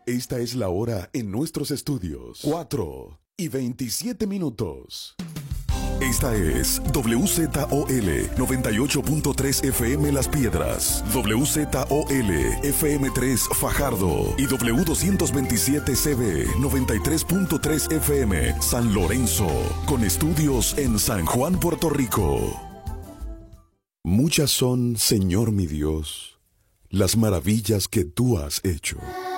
Esta es la hora en nuestros estudios. 4:27. Esta es WZOL 98.3 FM Las Piedras, WZOL FM3 Fajardo y W227CB 93.3 FM San Lorenzo, con estudios en San Juan, Puerto Rico. Muchas son, Señor mi Dios, las maravillas que tú has hecho.